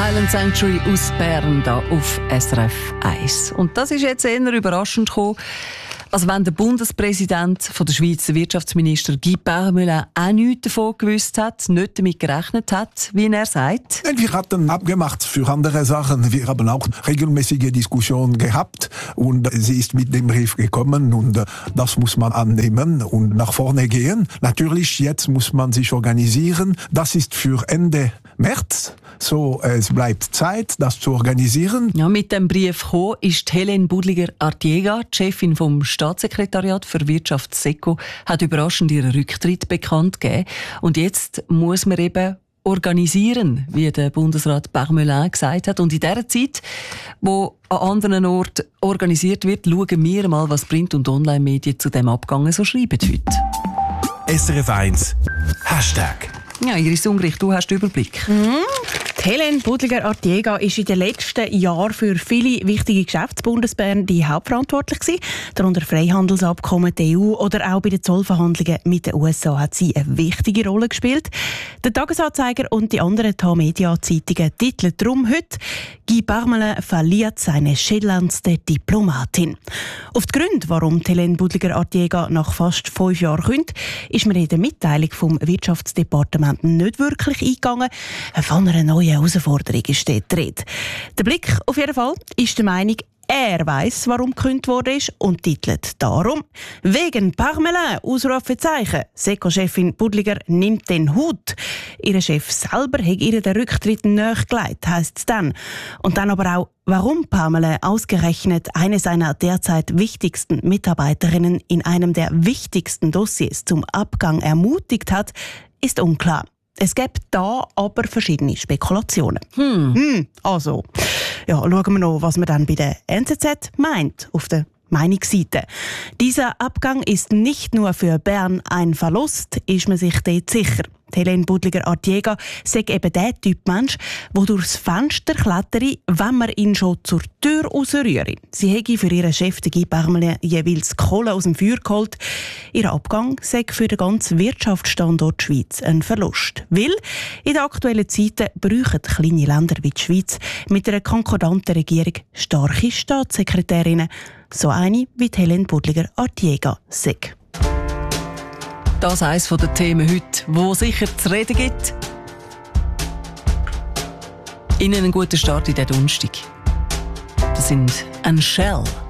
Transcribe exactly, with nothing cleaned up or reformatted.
Silent Sanctuary aus Bern da auf S R F eins. Und das ist jetzt eher überraschend gekommen, als wenn der Bundespräsident von der Schweiz, der Wirtschaftsminister Guy Parmelin, auch nichts davon gewusst hat, nicht damit gerechnet hat, wie er sagt. Wir hatten abgemacht für andere Sachen. Wir haben auch regelmäßige Diskussionen gehabt und sie ist mit dem Brief gekommen und das muss man annehmen und nach vorne gehen. Natürlich, jetzt muss man sich organisieren. Das ist für Ende März. So, es bleibt Zeit, das zu organisieren. Ja, mit dem Brief gekommen ist Helene Budliger-Artiega, die Chefin vom Staatssekretariat für Wirtschaft SECO, hat überraschend ihren Rücktritt bekannt gegeben. Und jetzt muss man eben organisieren, wie der Bundesrat Parmelin gesagt hat. Und in dieser Zeit, wo an anderen Orten organisiert wird, schauen wir mal, was Print- und Online-Medien zu dem Abgang so schreiben heute. S R F eins Hashtag. Ja, Iris Ungrich, du hast den Überblick. Mhm. Helene Budliger-Artiega ist in den letzten Jahren für viele wichtige Geschäftsbundesbehörden die Hauptverantwortlich gewesen. Darunter Freihandelsabkommen, die E U oder auch bei den Zollverhandlungen mit den U S A hat sie eine wichtige Rolle gespielt. Der Tagesanzeiger und die anderen Tamedia-Zeitungen titeln darum heute «Guy Parmelin verliert seine schillerndste Diplomatin». Auf die Gründe, warum Helene Budliger-Artiega nach fast fünf Jahren kündigt, ist mir in der Mitteilung vom Wirtschaftsdepartement nicht wirklich eingegangen. Von einer neuen Herausforderung ist dort die Rede. Der Blick auf jeden Fall ist der Meinung, er weiss, warum gekündigt worden ist und titelt darum «Wegen Parmelin!» Ausrufezeichen. SECO-Chefin Budliger nimmt den Hut. Ihr Chef selber hat ihr den Rücktritt nachgelegt, heisst es dann. Und dann aber auch, warum Parmelin ausgerechnet eine seiner derzeit wichtigsten Mitarbeiterinnen in einem der wichtigsten Dossiers zum Abgang ermutigt hat, ist unklar. Es gibt da aber verschiedene Spekulationen. Hm. Hm, also, ja, schauen wir noch, was man dann bei der N Z Z meint, auf der Meinungsseite. Dieser Abgang ist nicht nur für Bern ein Verlust, ist man sich dort sicher. Helene Budliger-Artiega sagt eben der Typ Mensch, der durchs Fenster klettere, wenn man ihn schon zur Tür rausrühre. Sie hätte für ihren Chef, Guy Parmelin, jeweils Kohle aus dem Feuer geholt. Ihr Abgang sei für den ganzen Wirtschaftsstandort Schweiz ein Verlust. Weil in den aktuellen Zeiten brauchen kleine Länder wie die Schweiz mit einer konkordanten Regierung starke Staatssekretärinnen. So eine wie Helene Budliger-Artiega sagt. Das ist eines der Themen heute, wo sicher zu reden gibt. Ihnen einen guten Start in den Donnerstag. Das sind ein Shell.